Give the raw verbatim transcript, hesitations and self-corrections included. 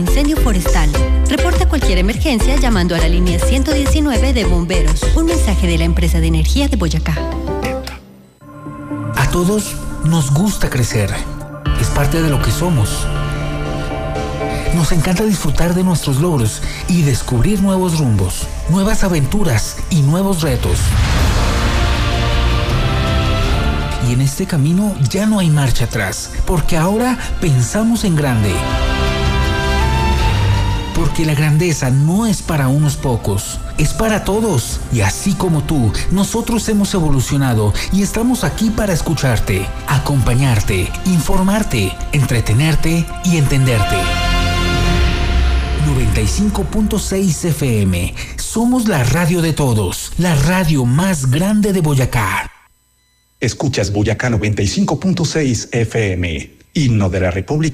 Incendio forestal. Reporta cualquier emergencia llamando a la línea ciento diecinueve de bomberos. Un mensaje de la empresa de energía de Boyacá. A todos nos gusta crecer. Es parte de lo que somos. Nos encanta disfrutar de nuestros logros y descubrir nuevos rumbos, nuevas aventuras y nuevos retos. Y en este camino ya no hay marcha atrás, porque ahora pensamos en grande. Porque la grandeza no es para unos pocos, es para todos. Y así como tú, nosotros hemos evolucionado y estamos aquí para escucharte, acompañarte, informarte, entretenerte y entenderte. noventa y cinco punto seis F M. Somos la radio de todos, la radio más grande de Boyacá. Escuchas Boyacá noventa y cinco punto seis F M, himno de la República.